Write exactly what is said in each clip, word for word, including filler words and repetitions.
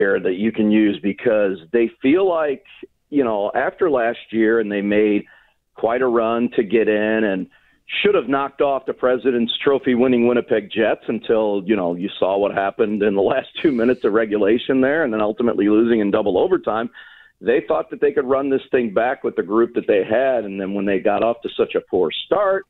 here that you can use because they feel like, you know, after last year and they made quite a run to get in and should have knocked off the President's Trophy winning Winnipeg Jets until, you know, you saw what happened in the last two minutes of regulation there and then ultimately losing in double overtime. They thought that they could run this thing back with the group that they had. And then when they got off to such a poor start,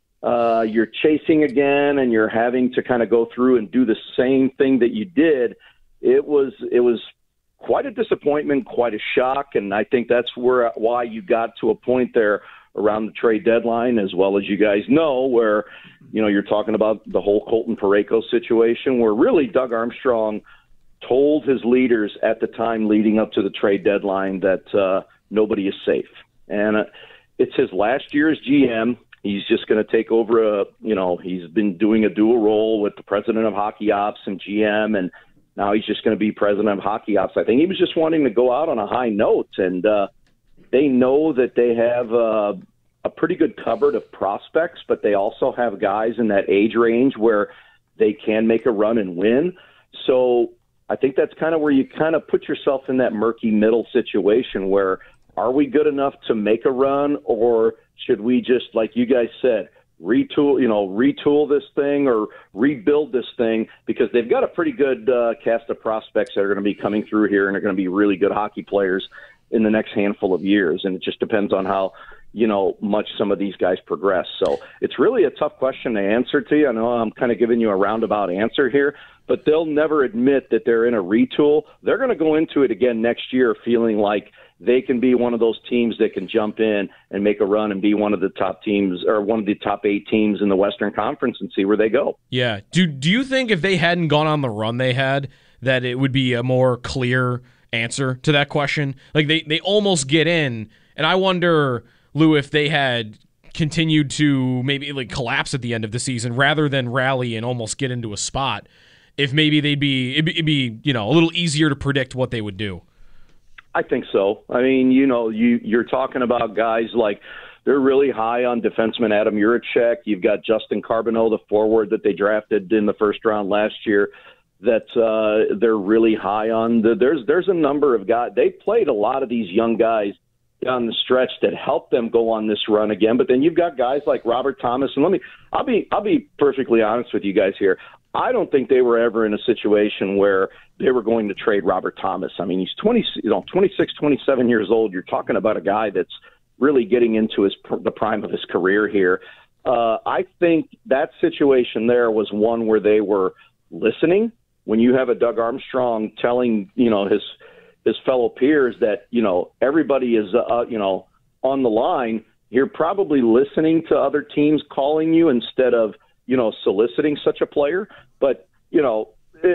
uh, you're chasing again and you're having to kind of go through and do the same thing that you did. It was, it was quite a disappointment, quite a shock. And I think that's where, why you got to a point there around the trade deadline, as well as you guys know, where, you know, you're talking about the whole Colton Parayko situation where really Doug Armstrong told his leaders at the time leading up to the trade deadline that uh, nobody is safe. And uh, it's his last year as G M. He's just going to take over a, you know, he's been doing a dual role with the president of hockey ops and G M, and now he's just going to be president of hockey ops. I think he was just wanting to go out on a high note, and uh, they know that they have uh, a pretty good cupboard of prospects, but they also have guys in that age range where they can make a run and win. So I think that's kind of where you kind of put yourself in that murky middle situation where are we good enough to make a run, or should we just, like you guys said, retool, you know, retool this thing or rebuild this thing, because they've got a pretty good uh, cast of prospects that are going to be coming through here and are going to be really good hockey players in the next handful of years. And it just depends on how, you know, much some of these guys progress. So it's really a tough question to answer to you. I know I'm kind of giving you a roundabout answer here, but they'll never admit that they're in a retool. They're going to go into it again next year feeling like they can be one of those teams that can jump in and make a run and be one of the top teams or one of the top eight teams in the Western Conference and see where they go. Yeah. Do do you think if they hadn't gone on the run they had, that it would be a more clear answer to that question? Like they, they almost get in, and I wonder, Lou, if they had continued to maybe like collapse at the end of the season rather than rally and almost get into a spot, if maybe they'd be it'd, be, it'd be you know a little easier to predict what they would do. I think so. I mean, you know, you you're talking about guys like they're really high on defenseman Adam Urachek. You've got Justin Carbonneau, the forward that they drafted in the first round last year, that uh, they're really high on. The, there's there's a number of guys. They played a lot of these young guys down the stretch that helped them go on this run again. But then you've got guys like Robert Thomas, and let me I'll be I'll be perfectly honest with you guys here. I don't think they were ever in a situation where they were going to trade Robert Thomas. I mean, he's twenty, you know, twenty-six, twenty-seven years old. You're talking about a guy that's really getting into his the prime of his career here. Uh, I think that situation there was one where they were listening. When you have a Doug Armstrong telling, you know, his his fellow peers that, you know, everybody is, uh, you know, on the line, you're probably listening to other teams calling you instead of, you know, soliciting such a player. But, you know,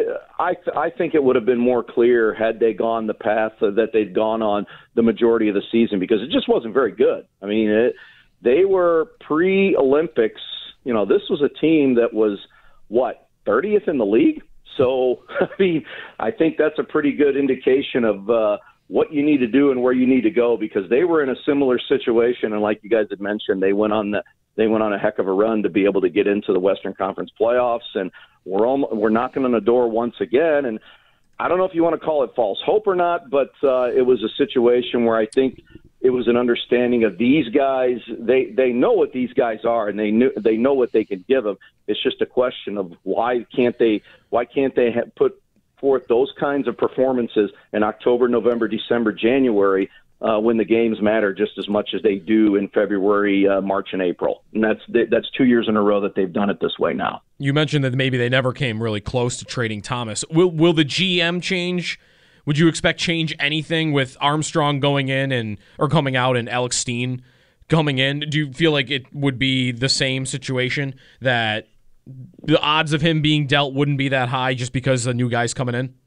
I th- I think it would have been more clear had they gone the path that they'd gone on the majority of the season, because it just wasn't very good. I mean, it, they were pre-Olympics. You know, this was a team that was, what, thirtieth in the league? So, I mean, I think that's a pretty good indication of uh, what you need to do and where you need to go, because they were in a similar situation. And like you guys had mentioned, they went on the They went on a heck of a run to be able to get into the Western Conference playoffs, and we're almost, we're knocking on the door once again. And I don't know if you want to call it false hope or not, but uh, it was a situation where I think it was an understanding of these guys. They they know what these guys are, and they knew they know what they can give them. It's just a question of why can't they why can't they have put forth those kinds of performances in October, November, December, January, Uh, when the games matter just as much as they do in February, uh, March, and April. And that's that's two years in a row that they've done it this way now. You mentioned that maybe they never came really close to trading Thomas. Will will the G M change? Would you expect change anything with Armstrong going in and or coming out and Alex Steen coming in? Do you feel like it would be the same situation, that the odds of him being dealt wouldn't be that high just because the new guy's coming in?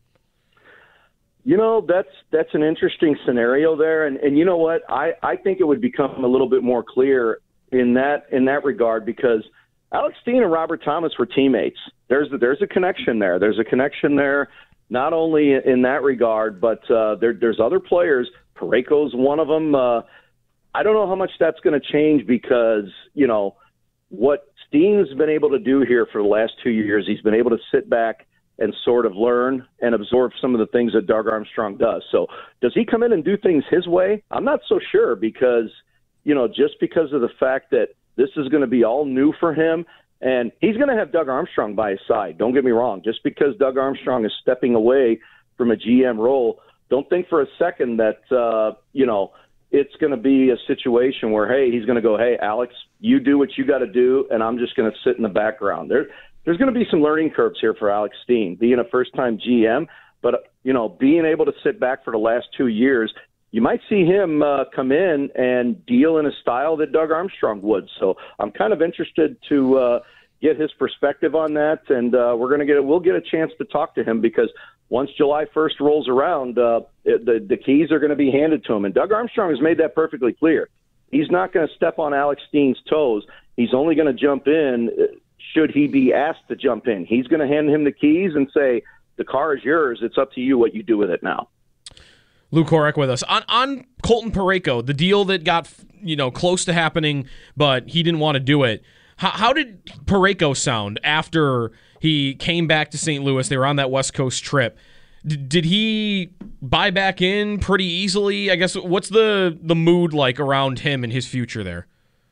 You know, that's that's an interesting scenario there, and and you know what, I, I think it would become a little bit more clear in that in that regard, because Alex Steen and Robert Thomas were teammates. There's there's a connection there. There's a connection there, not only in that regard, but uh, there there's other players. Parayko's one of them. Uh, I don't know how much that's going to change, because you know what Steen's been able to do here for the last two years. He's been able to sit back and sort of learn and absorb some of the things that Doug Armstrong does. So does he come in and do things his way? I'm not so sure because, you know, just because of the fact that this is going to be all new for him, and he's going to have Doug Armstrong by his side. Don't get me wrong. Just because Doug Armstrong is stepping away from a G M role, don't think for a second that, uh, you know, it's going to be a situation where, hey, he's going to go, hey, Alex, you do what you got to do, and I'm just going to sit in the background. There, there's going to be some learning curves here for Alex Steen, being a first-time G M, but, you know, being able to sit back for the last two years, you might see him uh, come in and deal in a style that Doug Armstrong would. So I'm kind of interested to uh, get his perspective on that, and uh, we're going to get we'll get a chance to talk to him because once July first rolls around, uh, the the keys are going to be handed to him, and Doug Armstrong has made that perfectly clear. He's not going to step on Alex Steen's toes. He's only going to jump in should he be asked to jump in. He's going to hand him the keys and say, "The car is yours. It's up to you what you do with it now." Lou Korek with us on on Colton Parayko, the deal that got you know close to happening, but he didn't want to do it. How, how did Parayko sound after he came back to Saint Louis? They were on that West Coast trip. D- did he buy back in pretty easily? I guess what's the the mood like around him and his future there?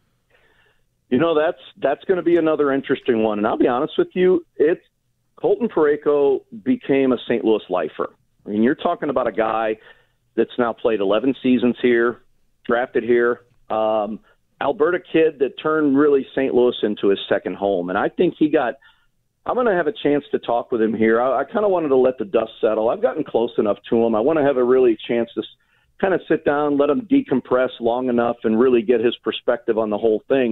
You know, that's that's going to be another interesting one. And I'll be honest with you, it's Colton Parayko became a Saint Louis lifer. I mean, you're talking about a guy that's now played eleven seasons here, drafted here. Um, Alberta kid that turned really Saint Louis into his second home. And I think he got – I'm going to have a chance to talk with him here. I, I kind of wanted to let the dust settle. I've gotten close enough to him. I want to have a really chance to kind of sit down, let him decompress long enough and really get his perspective on the whole thing.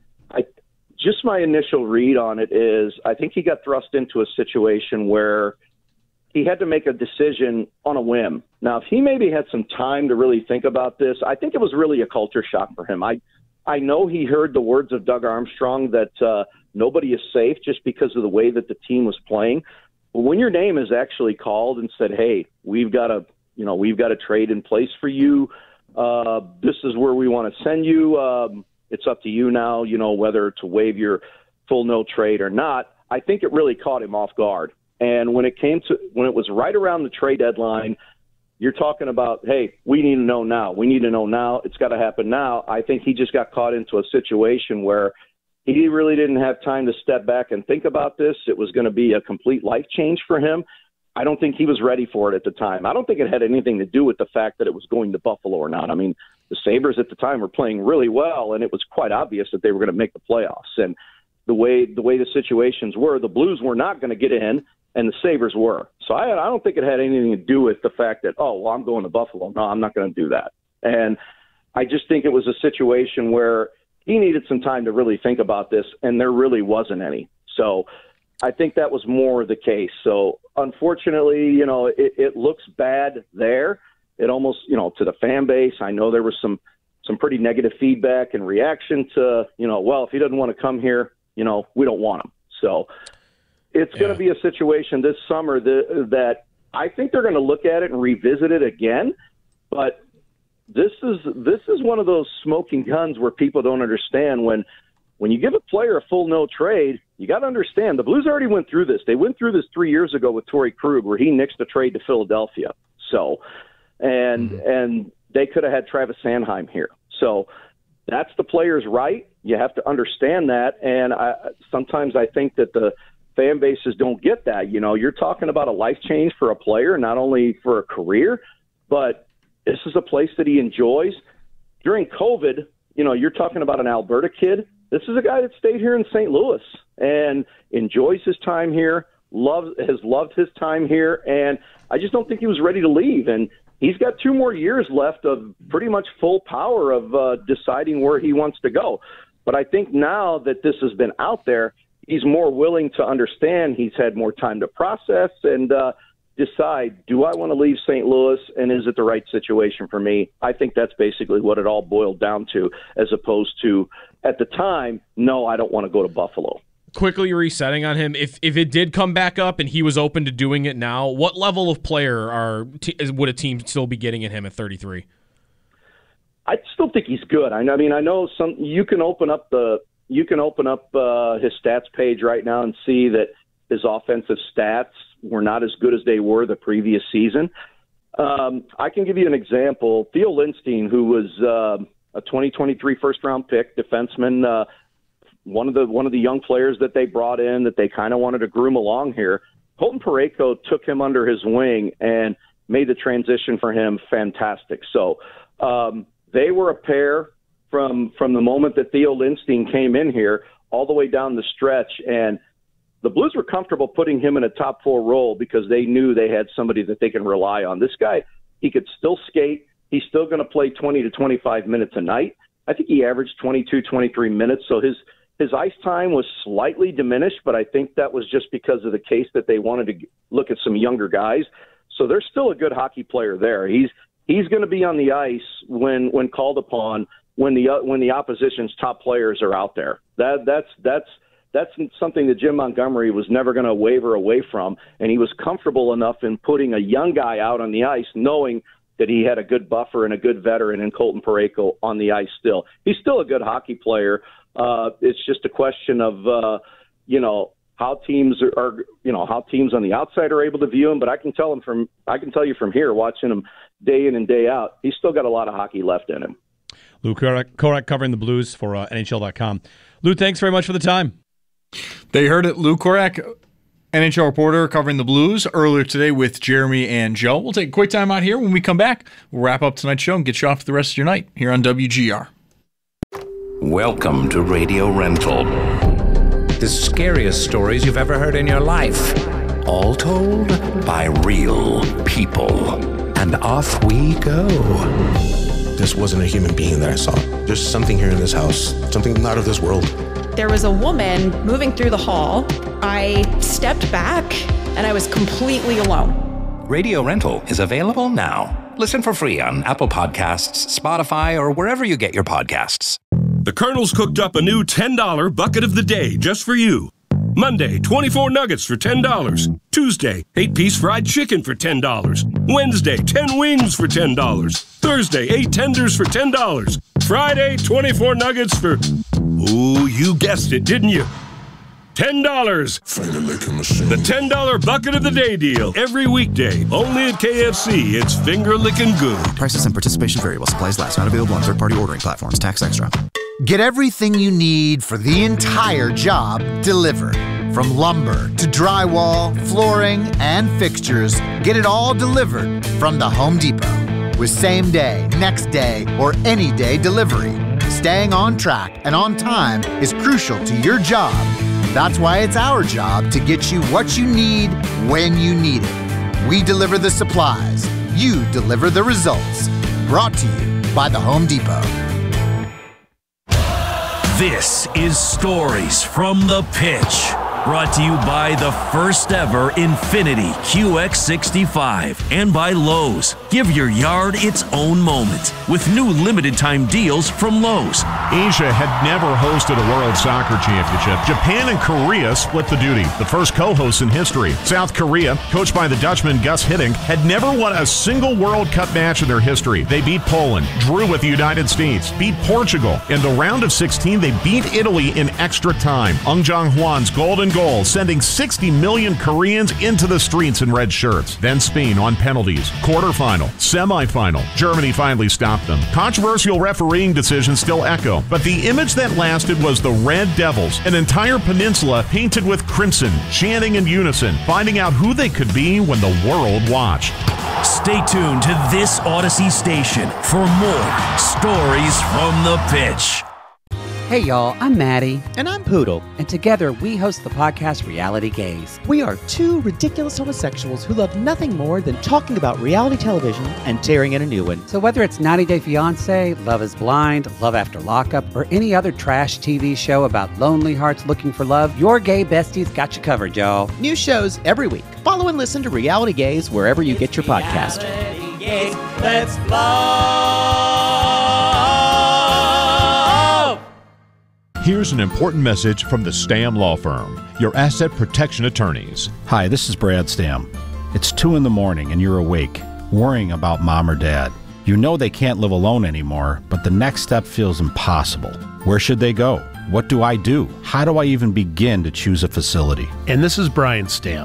I just my initial read on it is I think he got thrust into a situation where he had to make a decision on a whim. Now, if he maybe had some time to really think about this, I think it was really a culture shock for him. I I know he heard the words of Doug Armstrong that uh, nobody is safe just because of the way that the team was playing. But when your name is actually called and said, hey, we've got a, you know, we've got a trade in place for you. Uh, this is where we want to send you. Um, it's up to you now, you know, whether to waive your full no trade or not. I think it really caught him off guard. And when it came to, when it was right around the trade deadline, you're talking about, hey, we need to know now. We need to know now. It's got to happen now. I think he just got caught into a situation where he really didn't have time to step back and think about this. It was going to be a complete life change for him. I don't think he was ready for it at the time. I don't think it had anything to do with the fact that it was going to Buffalo or not. I mean, the Sabres at the time were playing really well, and it was quite obvious that they were going to make the playoffs. And the way the way the situations were, the Blues were not going to get in, and the Sabres were. So I, I don't think it had anything to do with the fact that, oh, well, I'm going to Buffalo. No, I'm not going to do that. And I just think it was a situation where he needed some time to really think about this, and there really wasn't any. So I think that was more the case. So unfortunately, you know, it, it looks bad there. It almost, you know, to the fan base, I know there was some, some pretty negative feedback and reaction to, you know, well, if he doesn't want to come here, you know, we don't want him. So it's yeah. going to be a situation this summer that, that I think they're going to look at it and revisit it again. But this is this is one of those smoking guns where people don't understand when when you give a player a full no trade, you got to understand the Blues already went through this. They went through this three years ago with Torrey Krug, where he nixed a trade to Philadelphia. So, and mm-hmm. and they could have had Travis Sanheim here. So that's the player's right. You have to understand that. And I, sometimes I think that the fan bases don't get that. You know, you're talking about a life change for a player, not only for a career, but this is a place that he enjoys. During COVID, you know, you're talking about an Alberta kid. This is a guy that stayed here in Saint Louis and enjoys his time here, loves, has loved his time here, and I just don't think he was ready to leave. And he's got two more years left of pretty much full power of uh, deciding where he wants to go. But I think now that this has been out there, he's more willing to understand. He's had more time to process and uh, decide, do I want to leave Saint Louis, and is it the right situation for me? I think that's basically what it all boiled down to, as opposed to, at the time, no, I don't want to go to Buffalo. Quickly resetting on him, if if it did come back up and he was open to doing it now, what level of player are t- would a team still be getting at him at thirty-three? I still think he's good. I mean, I know some. You can open up the you can open up uh, his stats page right now and see that his offensive stats were not as good as they were the previous season. Um, I can give you an example. Theo Lindstein, who was uh, a twenty twenty-three first-round pick, defenseman, uh, one of the one of the young players that they brought in that they kind of wanted to groom along here. Colton Parayko took him under his wing and made the transition for him fantastic. So um, they were a pair from from the moment that Theo Lindstein came in here all the way down the stretch, and the Blues were comfortable putting him in a top four role because they knew they had somebody that they can rely on. This guy, he could still skate. He's still going to play twenty to twenty-five minutes a night. I think he averaged twenty-two, twenty-three minutes, so his his ice time was slightly diminished, but I think that was just because of the case that they wanted to look at some younger guys. So there's still a good hockey player there. He's he's going to be on the ice when when called upon, when the when the opposition's top players are out there. That that's that's that's something that Jim Montgomery was never going to waver away from, and he was comfortable enough in putting a young guy out on the ice, knowing that he had a good buffer and a good veteran in Colton Parayko on the ice still. He's still a good hockey player. Uh, it's just a question of, uh, you know, how teams are, are, you know, how teams on the outside are able to view him. But I can tell him from, I can tell you from here, watching him day in and day out, he's still got a lot of hockey left in him. Lou Korak, Korak covering the Blues for uh, N H L dot com. Lou, thanks very much for the time. They heard it. Lou Korak, N H L reporter covering the Blues earlier today with Jeremy and Joe. We'll take a quick time out here. When we come back, we'll wrap up tonight's show and get you off for the rest of your night here on W G R. Welcome to Radio Rental. The scariest stories you've ever heard in your life. All told by real people. And off we go. This wasn't a human being that I saw. There's something here in this house, something not of this world. There was a woman moving through the hall. I stepped back, and I was completely alone. Radio Rental is available now. Listen for free on Apple Podcasts, Spotify, or wherever you get your podcasts. The Colonel's cooked up a new ten dollar bucket of the day just for you. Monday, twenty-four nuggets for ten dollars. Tuesday, eight-piece fried chicken for ten dollars. Wednesday, ten wings for ten dollars. Thursday, eight tenders for ten dollars. Friday, twenty-four nuggets for... Ooh, you guessed it, didn't you? ten dollars. The ten dollar bucket of the day deal. Every weekday. Only at K F C. It's finger-licking good. Prices and participation vary while supplies last. Not available on third-party ordering platforms. Tax extra. Get everything you need for the entire job delivered. From lumber to drywall, flooring, and fixtures, get it all delivered from the Home Depot. With same-day, next-day, or any-day delivery. Staying on track and on time is crucial to your job. That's why it's our job to get you what you need when you need it. We deliver the supplies. You deliver the results. Brought to you by the Home Depot. This is Stories from the Pitch. Brought to you by the first ever Infiniti Q X sixty-five and by Lowe's. Give your yard its own moment with new limited time deals from Lowe's. Asia had never hosted a World Soccer Championship. Japan and Korea split the duty, the first co-hosts in history. South Korea, coached by the Dutchman Gus Hiddink, had never won a single World Cup match in their history. They beat Poland, drew with the United States, beat Portugal. In the round of sixteen, they beat Italy in extra time. Ung Jong-hwan's golden goal, sending sixty million Koreans into the streets in red shirts. Then Spain on penalties. Quarterfinal, semifinal. Germany finally stopped them. Controversial refereeing decisions still echo, but the image that lasted was the Red Devils, an entire peninsula painted with crimson, chanting in unison, finding out who they could be when the world watched. Stay tuned to this Odyssey station for more Stories from the Pitch. Hey y'all, I'm Maddie. And I'm Poodle. And together we host the podcast Reality Gaze. We are two ridiculous homosexuals who love nothing more than talking about reality television and tearing in a new one. So whether it's ninety day fiancé, Love is Blind, Love After Lockup, or any other trash T V show about lonely hearts looking for love, your gay besties got you covered, y'all. New shows every week. Follow and listen to Reality Gaze wherever you get your podcast. Reality Gaze, let's love! Here's an important message from the Stam Law Firm, your asset protection attorneys. Hi, this is Brad Stam. It's two in the morning and you're awake, worrying about mom or dad. You know they can't live alone anymore, but the next step feels impossible. Where should they go? What do I do? How do I even begin to choose a facility? And this is Brian Stam.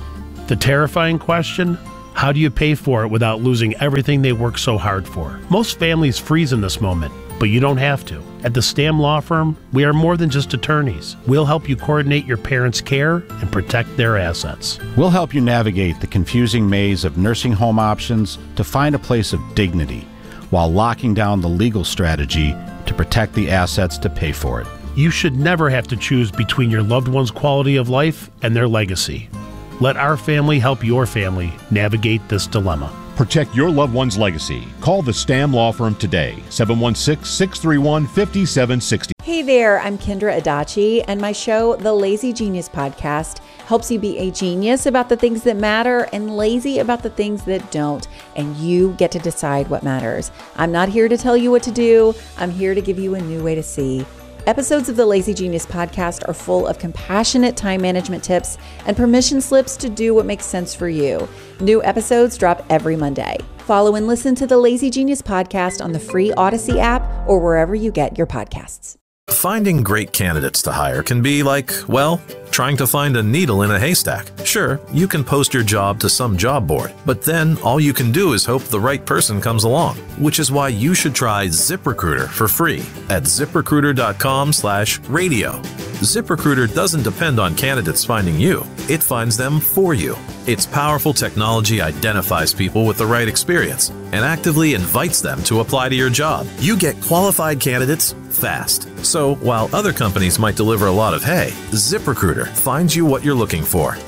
The terrifying question? How do you pay for it without losing everything they work so hard for? Most families freeze in this moment, but you don't have to. At the Stam Law Firm, we are more than just attorneys. We'll help you coordinate your parents' care and protect their assets. We'll help you navigate the confusing maze of nursing home options to find a place of dignity while locking down the legal strategy to protect the assets to pay for it. You should never have to choose between your loved one's quality of life and their legacy. Let our family help your family navigate this dilemma. Protect your loved one's legacy. Call the Stam Law Firm today, seven one six, six three one, five seven six zero. Hey there, I'm Kendra Adachi, and my show, The Lazy Genius Podcast, helps you be a genius about the things that matter and lazy about the things that don't, and you get to decide what matters. I'm not here to tell you what to do. I'm here to give you a new way to see. Episodes of the Lazy Genius Podcast are full of compassionate time management tips and permission slips to do what makes sense for you. New episodes drop every Monday. Follow and listen to the Lazy Genius Podcast on the free Odyssey app or wherever you get your podcasts. Finding great candidates to hire can be like, well, trying to find a needle in a haystack. Sure, you can post your job to some job board, but then all you can do is hope the right person comes along, which is why you should try ZipRecruiter for free at ZipRecruiter.com slash radio. ZipRecruiter doesn't depend on candidates finding you. It finds them for you. Its powerful technology identifies people with the right experience and actively invites them to apply to your job. You get qualified candidates fast. So while other companies might deliver a lot of hay, ZipRecruiter finds you what you're looking for.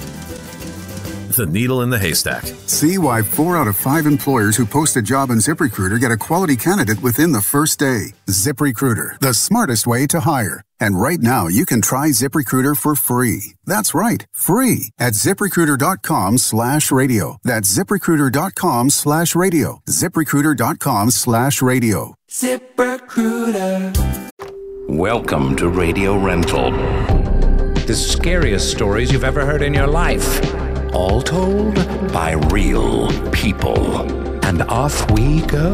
The needle in the haystack. See why four out of five employers who post a job on ZipRecruiter get a quality candidate within the first day. ZipRecruiter, the smartest way to hire. And right now, you can try ZipRecruiter for free. That's right, free at ZipRecruiter.com slash radio. That's ZipRecruiter.com slash radio. ZipRecruiter.com slash radio. ZipRecruiter. Welcome to Radio Rental. The scariest stories you've ever heard in your life. All told by real people. And off we go.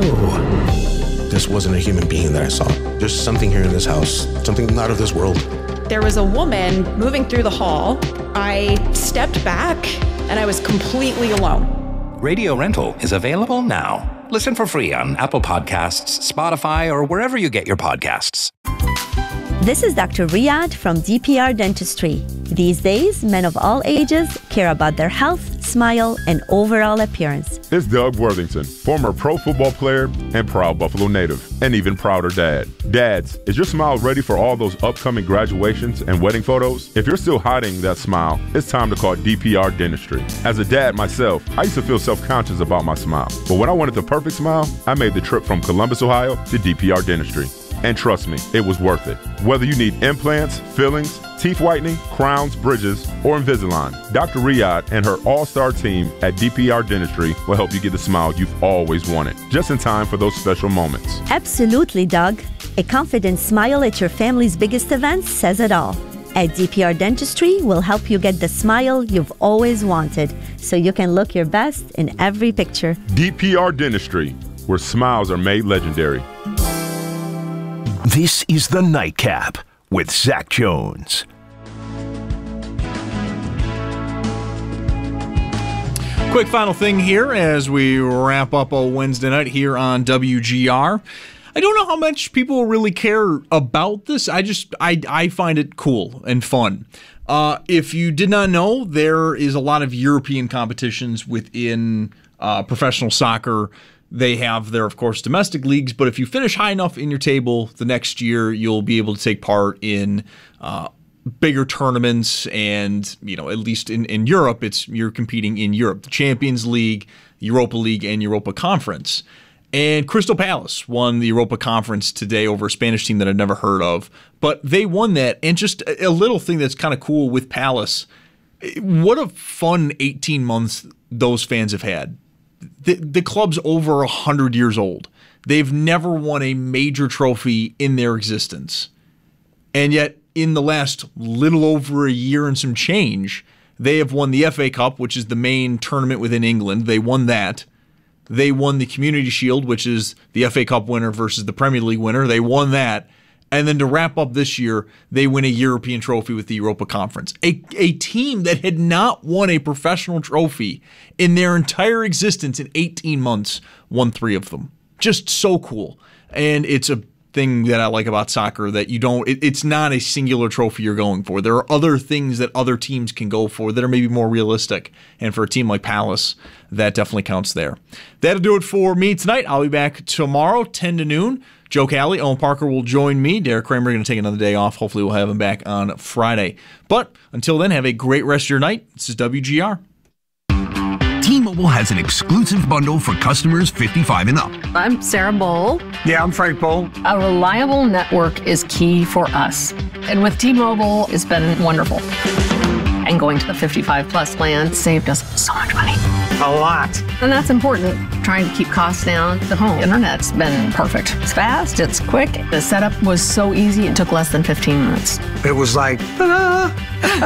This wasn't a human being that I saw. There's something here in this house, something not of this world. There was a woman moving through the hall. I stepped back and I was completely alone. Radio Rental is available now. Listen for free on Apple Podcasts, Spotify, or wherever you get your podcasts. This is Doctor Riyad from D P R Dentistry. These days, men of all ages care about their health, smile, and overall appearance. It's Doug Worthington, former pro football player and proud Buffalo native, and even prouder dad. Dads, is your smile ready for all those upcoming graduations and wedding photos? If you're still hiding that smile, it's time to call D P R Dentistry. As a dad myself, I used to feel self-conscious about my smile. But when I wanted the perfect smile, I made the trip from Columbus, Ohio to D P R Dentistry. And trust me, it was worth it. Whether you need implants, fillings, teeth whitening, crowns, bridges, or Invisalign, Doctor Riyad and her all-star team at D P R Dentistry will help you get the smile you've always wanted, just in time for those special moments. Absolutely, Doug. A confident smile at your family's biggest events says it all. At D P R Dentistry, we'll help you get the smile you've always wanted, so you can look your best in every picture. D P R Dentistry, where smiles are made legendary. This is The Nightcap with Zach Jones. Quick final thing here as we wrap up a Wednesday night here on W G R. I don't know how much people really care about this. I just, I, I find it cool and fun. Uh, if you did not know, there is a lot of European competitions within uh, professional soccer. They have their, of course, domestic leagues, but if you finish high enough in your table the next year, you'll be able to take part in uh, bigger tournaments. And, you know, at least in, in Europe, it's you're competing in Europe, the Champions League, Europa League, and Europa Conference. And Crystal Palace won the Europa Conference today over a Spanish team that I'd never heard of. But they won that. And just a little thing that's kind of cool with Palace, what a fun eighteen months those fans have had. The, the club's over one hundred years old. They've never won a major trophy in their existence. And yet, in the last little over a year and some change, they have won the F A Cup, which is the main tournament within England. They won that. They won the Community Shield, which is the F A Cup winner versus the Premier League winner. They won that. And then to wrap up this year, they win a European trophy with the Europa Conference. A, a team that had not won a professional trophy in their entire existence in eighteen months won three of them. Just so cool. And it's a thing that I like about soccer, that you don't, it, it's not a singular trophy you're going for. There are other things that other teams can go for that are maybe more realistic. And for a team like Palace, that definitely counts there. That'll do it for me tonight. I'll be back tomorrow, ten to noon. Joe Cali, Owen Parker will join me. Derek Kramer going to take another day off. Hopefully we'll have him back on Friday. But until then, have a great rest of your night. This is W G R. T-Mobile has an exclusive bundle for customers fifty-five and up. I'm Sarah Bowl. Yeah, I'm Frank Bowl. A reliable network is key for us. And with T-Mobile, it's been wonderful. And going to the fifty-five plus plan saved us so much money. A lot. And that's important. Trying to keep costs down. The home internet's been perfect. It's fast, it's quick. The setup was so easy, it took less than fifteen minutes. It was like, ta-da!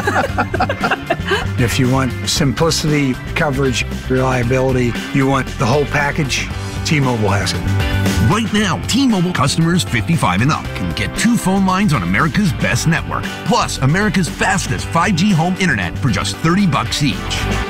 If you want simplicity, coverage, reliability, you want the whole package, T-Mobile has it. Right now, T-Mobile customers fifty-five and up can get two phone lines on America's best network, plus America's fastest five G home internet for just thirty bucks each.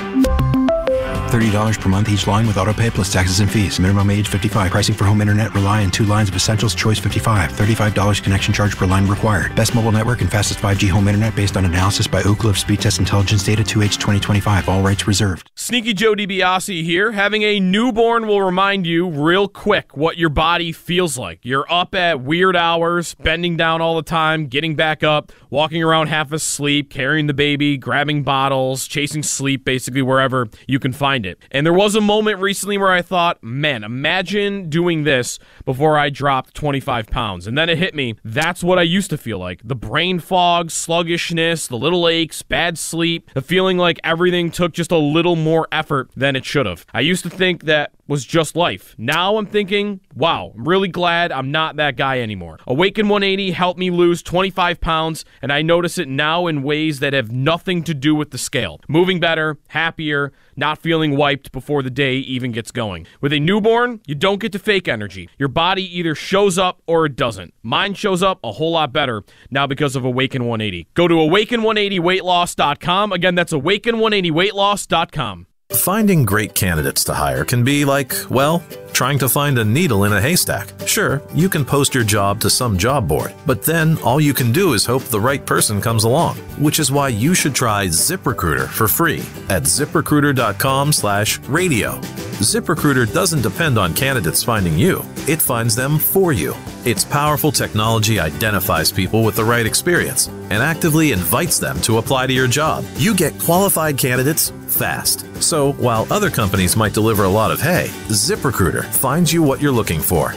thirty dollars per month each line with autopay plus taxes and fees. Minimum age fifty-five. Pricing for home internet rely on two lines of Essentials Choice fifty-five. thirty-five dollars connection charge per line required. Best mobile network and fastest five G home internet based on analysis by Ookla of Speed Test Intelligence Data two H twenty twenty-five. All rights reserved. Sneaky Joe DiBiase here. Having a newborn will remind you real quick what your body feels like. You're up at weird hours, bending down all the time, getting back up, walking around half asleep, carrying the baby, grabbing bottles, chasing sleep basically wherever you can find it. And there was a moment recently where I thought, man, imagine doing this before I dropped twenty-five pounds. And then it hit me. That's what I used to feel like. The brain fog, sluggishness, the little aches, bad sleep, the feeling like everything took just a little more effort than it should have. I used to think that was just life. Now I'm thinking, wow, I'm really glad I'm not that guy anymore. Awaken one eighty helped me lose twenty-five pounds, and I notice it now in ways that have nothing to do with the scale. Moving better, happier, not feeling wiped before the day even gets going. With a newborn, you don't get to fake energy. Your body either shows up or it doesn't. Mine shows up a whole lot better now because of Awaken one eighty. Go to awaken one eighty weight loss dot com. Again, that's awaken one eighty weight loss dot com. Finding great candidates to hire can be like, well, trying to find a needle in a haystack. Sure, you can post your job to some job board, but then all you can do is hope the right person comes along, which is why you should try ZipRecruiter for free at zip recruiter dot com slash radio. ZipRecruiter doesn't depend on candidates finding you. It finds them for you. Its powerful technology identifies people with the right experience and actively invites them to apply to your job. You get qualified candidates fast. So while other companies might deliver a lot of hay, ZipRecruiter finds you what you're looking for.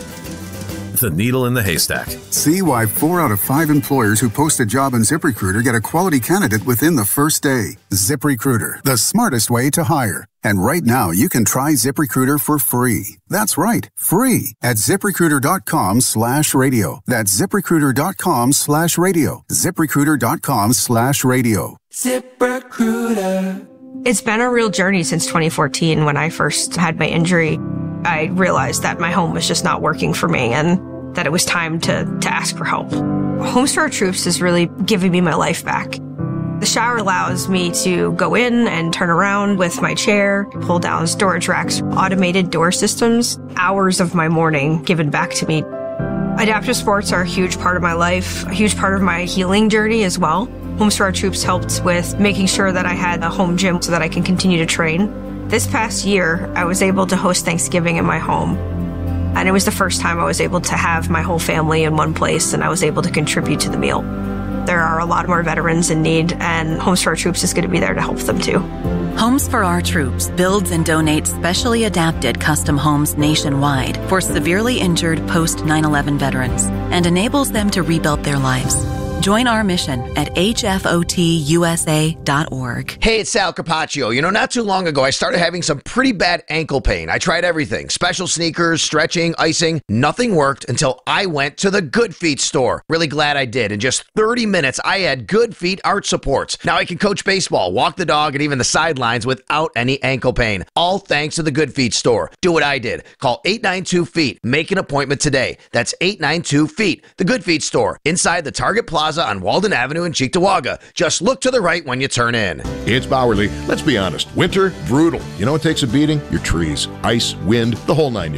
The needle in the haystack. See why four out of five employers who post a job on ZipRecruiter get a quality candidate within the first day. ZipRecruiter, the smartest way to hire. And right now, you can try ZipRecruiter for free. That's right, free at ziprecruiter dot com slash radio. That's ziprecruiter dot com slash radio. ziprecruiter dot com slash radio. ZipRecruiter. It's been a real journey since twenty fourteen when I first had my injury. I realized that my home was just not working for me and that it was time to, to ask for help. Homes for Our Troops is really giving me my life back. The shower allows me to go in and turn around with my chair, pull down storage racks, automated door systems, hours of my morning given back to me. Adaptive sports are a huge part of my life, a huge part of my healing journey as well. Homes for Our Troops helped with making sure that I had a home gym so that I can continue to train. This past year, I was able to host Thanksgiving in my home. And it was the first time I was able to have my whole family in one place and I was able to contribute to the meal. There are a lot more veterans in need, and Homes for Our Troops is going to be there to help them too. Homes for Our Troops builds and donates specially adapted custom homes nationwide for severely injured post nine eleven veterans and enables them to rebuild their lives. Join our mission at H F O T U S A dot org. Hey, it's Sal Capaccio. You know, not too long ago, I started having some pretty bad ankle pain. I tried everything. Special sneakers, stretching, icing. Nothing worked until I went to the Good Feet store. Really glad I did. In just thirty minutes, I had Good Feet arch supports. Now I can coach baseball, walk the dog, and even the sidelines without any ankle pain. All thanks to the Good Feet store. Do what I did. Call eight nine two feet. Make an appointment today. That's eight nine two feet. The Good Feet store. Inside the Target Plaza on Walden Avenue in Cheektowaga. Just look to the right when you turn in. It's Bowerly. Let's be honest. Winter, brutal. You know what takes a beating? Your trees. Ice, wind, the whole nine yards.